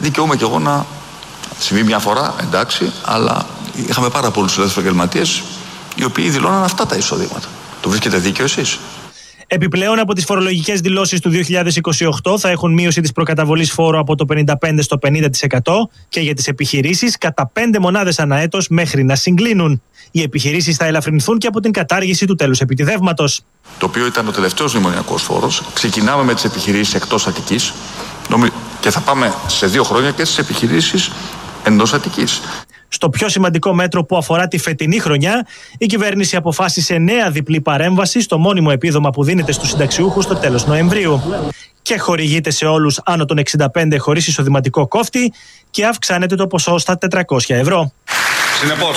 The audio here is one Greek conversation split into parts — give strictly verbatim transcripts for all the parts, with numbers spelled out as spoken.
δικαιούμαι κι εγώ να συμβεί μια φορά, εντάξει, αλλά είχαμε πάρα πολλούς ελεύθερους επαγγελματίες οι οποίοι δηλώναν αυτά τα εισοδήματα. Το βρίσκετε δίκαιο εσείς? Επιπλέον, από τις φορολογικές δηλώσεις του δύο χιλιάδες είκοσι οκτώ θα έχουν μείωση της προκαταβολής φόρου από το πενήντα πέντε στο πενήντα τοις εκατό και για τις επιχειρήσεις κατά πέντε μονάδες ανά έτος μέχρι να συγκλίνουν. Οι επιχειρήσεις θα ελαφρυνθούν και από την κατάργηση του τέλους επιτιδεύματος. Το οποίο ήταν ο τελευταίος μνημονιακός φόρος. Ξεκινάμε με τις επιχειρήσεις εκτός Αττικής και θα πάμε σε δύο χρόνια και στις επιχειρήσεις εντός Αττικής. Στο πιο σημαντικό μέτρο που αφορά τη φετινή χρονιά, η κυβέρνηση αποφάσισε νέα διπλή παρέμβαση στο μόνιμο επίδομα που δίνεται στους συνταξιούχους στο τέλος Νοεμβρίου. Και χορηγείται σε όλους άνω των εξήντα πέντε χωρίς εισοδηματικό κόφτη και αυξάνεται το ποσό στα τετρακόσια ευρώ. Συνεπώς,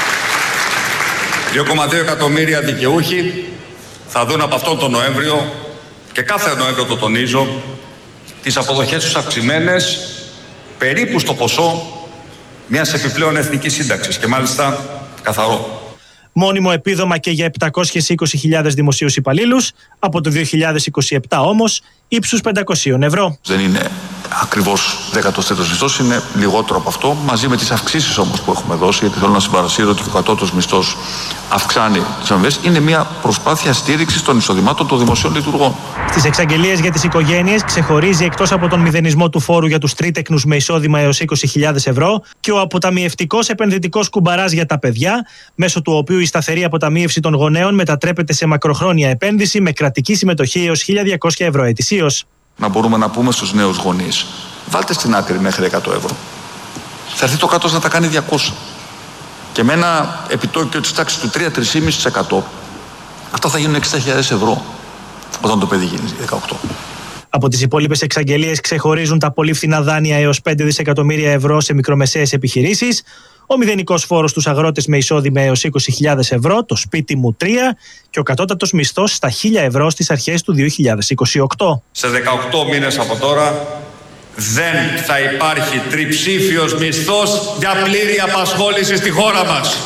δύο κόμμα δύο εκατομμύρια δικαιούχοι θα δουν από αυτόν τον Νοέμβριο, και κάθε Νοέμβριο το τονίζω, τις αποδοχές τους αυξημένες περίπου στο ποσό μιας επιπλέον εθνικής σύνταξης και μάλιστα καθαρό. Μόνιμο επίδομα και για επτακόσιες είκοσι χιλιάδες δημοσίους υπαλλήλους, από το δύο χιλιάδες είκοσι επτά όμως ύψους πεντακόσια ευρώ. Δεν είναι ακριβώς δέκατος τρίτος μισθός, είναι λιγότερο από αυτό, μαζί με τις αυξήσεις όμως που έχουμε δώσει, γιατί θέλω να συμπαρασύρω ότι ο κατώτατος μισθός αυξάνει τις αμοιβές, είναι μια προσπάθεια στήριξης των εισοδημάτων των δημοσίων λειτουργών. Στις εξαγγελίες για τις οικογένειες ξεχωρίζει, εκτός από τον μηδενισμό του φόρου για τους τρίτεκνους με εισόδημα έως είκοσι χιλιάδες ευρώ, και ο αποταμιευτικός επενδυτικός κουμπαράς για τα παιδιά, μέσω του οποίου η σταθερή αποταμίευση των γονέων μετατρέπεται σε μακροχρόνια επένδυση με κρατική συμμετοχή έως χίλια διακόσια ευρώ ετησίως. Να μπορούμε να πούμε στους νέους γονείς, βάλτε στην άκρη μέχρι εκατό ευρώ. Θα έρθει το κράτος να τα κάνει διακόσια. Και με ένα επιτόκιο της τάξης του τρία με τρία κόμμα πέντε τοις εκατό, αυτά θα γίνουν εξήντα χιλιάδες ευρώ όταν το παιδί γίνει δεκαοκτώ. Από τις υπόλοιπες εξαγγελίες ξεχωρίζουν τα πολύ φθηνά δάνεια έως πέντε δισεκατομμύρια ευρώ σε μικρομεσαίες επιχειρήσεις, ο μηδενικός φόρος στους αγρότες με εισόδημα έως είκοσι χιλιάδες ευρώ, το σπίτι μου τρία, και ο κατώτατος μισθός στα χίλια ευρώ στις αρχές του δύο χιλιάδες είκοσι οκτώ. Σε δεκαοκτώ μήνες από τώρα δεν θα υπάρχει τριψήφιος μισθός για πλήρη απασχόληση στη χώρα μας.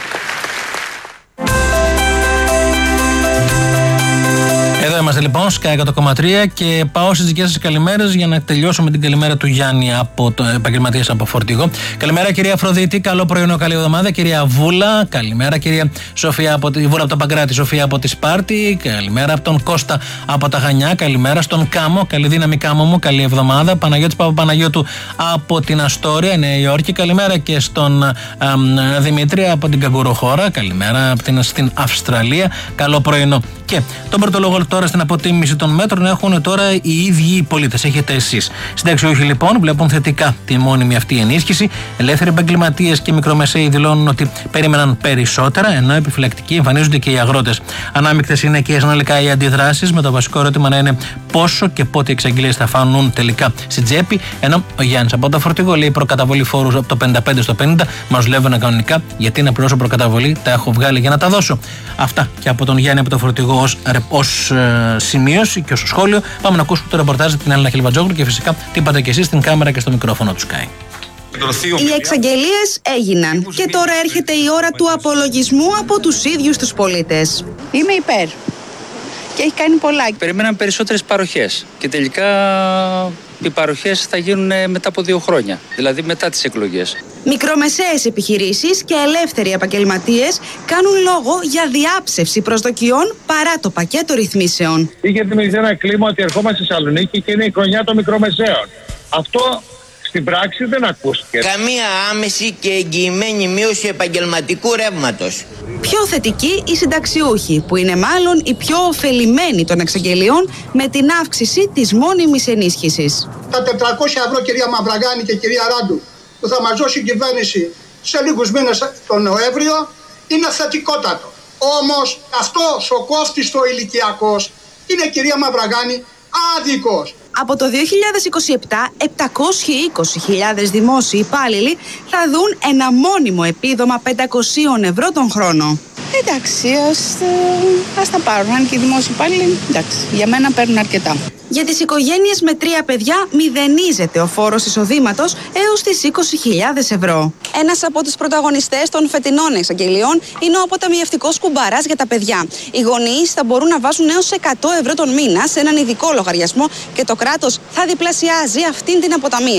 Εδώ είμαστε λοιπόν, Sky εκατό κόμμα τρία, και πάω στις δικές σας καλημέρες για να τελειώσω με την καλημέρα του Γιάννη, από το επαγγελματίας από Φορτηγό. Καλημέρα κυρία Αφροδίτη, καλό πρωινό, καλή εβδομάδα. Κυρία Βούλα, καλημέρα. Κυρία Σοφία από τη Βούλα από το Παγκράτη, Σοφία από τη Σπάρτη, καλημέρα. Από τον Κώστα από τα Χανιά, καλημέρα. Στον Κάμο, καλή δύναμη Κάμο μου, καλή εβδομάδα. Παναγιώτης Παπαπαναγιώτου από την Αστόρια, Νέα Υόρκη, καλημέρα. Και στον α, α, Δημήτρη από την Καγκουροχώρα, καλημέρα. Από την, στην Αυστραλία, καλό πρωινό. Και τον πρώτο λόγο τώρα στην αποτίμηση των μέτρων έχουν τώρα οι ίδιοι οι πολίτες. Έχετε εσείς. Συνταξιούχοι λοιπόν βλέπουν θετικά τη μόνιμη αυτή ενίσχυση. Ελεύθεροι επαγγελματίες και μικρομεσαίοι δηλώνουν ότι περίμεναν περισσότερα, ενώ επιφυλακτικοί εμφανίζονται και οι αγρότες. Ανάμεικτες είναι και συνολικά οι αντιδράσεις, με το βασικό ερώτημα να είναι πόσο και πότε οι εξαγγελίες θα φανούν τελικά στην τσέπη. Ενώ ο Γιάννης από το Φορτηγό λέει προκαταβολή φόρου από το πενήντα πέντε στο πενήντα. Μας δουλεύουν κανονικά, γιατί να πληρώσω προκαταβολή, τα έχω βγάλει για να τα δώσω. Αυτά και από τον Γιάννη από το Φορτηγό ως, ως ε, σημείωση και ως σχόλιο. Πάμε να ακούσουμε το ρεπορτάζ την Έλληνα Χιλβατζόγλου και φυσικά τι είπατε και εσείς στην κάμερα και στο μικρόφωνο του Sky. Οι εξαγγελίες έγιναν και τώρα έρχεται η ώρα του απολογισμού από τους ίδιους τους πολίτες. Είμαι υπέρ και έχει κάνει πολλά. Περιμέναμε περισσότερες παροχές και τελικά οι παροχές θα γίνουν μετά από δύο χρόνια, δηλαδή μετά τις εκλογές. Μικρομεσαίες επιχειρήσεις και ελεύθεροι επαγγελματίες κάνουν λόγο για διάψευση προσδοκιών παρά το πακέτο ρυθμίσεων. Είχε δημιουργηθεί ένα κλίμα ότι ερχόμαστε στη Θεσσαλονίκη και είναι η χρονιά των μικρομεσαίων. Αυτό στην πράξη δεν ακούστηκε. Καμία άμεση και εγγυημένη μείωση επαγγελματικού ρεύματος. Πιο θετικοί οι συνταξιούχοι, που είναι μάλλον οι πιο ωφελημένοι των εξαγγελιών με την αύξηση της μόνιμης ενίσχυσης. Τα τετρακόσια ευρώ, κυρία Μαυραγάνη και κυρία Ράντου, που θα μας δώσει η κυβέρνηση σε λίγους μήνες τον Νοέμβριο, είναι θετικότατο. Όμως αυτός ο κόφτης το ηλικιακός είναι, κυρία Μαυραγάνη, άδικος. Από το δύο χιλιάδες είκοσι επτά, επτακόσιες είκοσι χιλιάδες δημόσιοι υπάλληλοι θα δουν ένα μόνιμο επίδομα πεντακόσια ευρώ τον χρόνο. Εντάξει, ας, ας τα πάρουν. Αν και οι δημόσιοι υπάλληλοι, εντάξει, για μένα παίρνουν αρκετά. Για τις οικογένειες με τρία παιδιά μηδενίζεται ο φόρος εισοδήματος έως τις είκοσι χιλιάδες ευρώ. Ένας από τους πρωταγωνιστές των φετινών εξαγγελιών είναι ο αποταμιευτικός κουμπαράς για τα παιδιά. Οι γονείς θα μπορούν να βάζουν έως εκατό ευρώ τον μήνα σε έναν ειδικό λογαριασμό και το κράτος θα διπλασιάζει αυτήν την αποταμίευση.